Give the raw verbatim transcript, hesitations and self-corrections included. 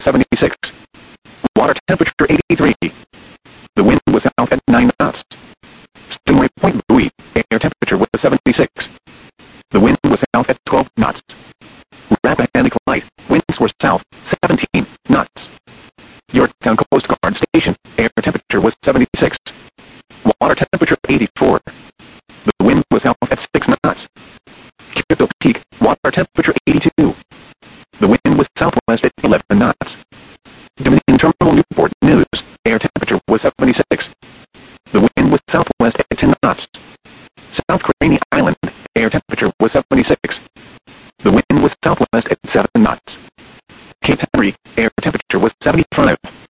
seventy-six. Water temperature eighty-three. The wind was south at nine knots. Stingray Point buoy, air temperature was seventy-six. The wind was south at twelve knots. Rappahannock Light, winds were south, seventeen knots. Yorktown Coast Guard Station, air temperature was seventy-six. Water temperature eighty-four. The wind was south at six knots. Kippill Peak, water temperature eighty-two. The wind was southwest at eleven knots. Dominion Terminal Newport News, air temperature was seventy-six. The wind was southwest at ten knots. South Craney Island, air temperature was seventy-six. The wind was southwest at seven knots. Cape Henry, air temperature was seventy-five.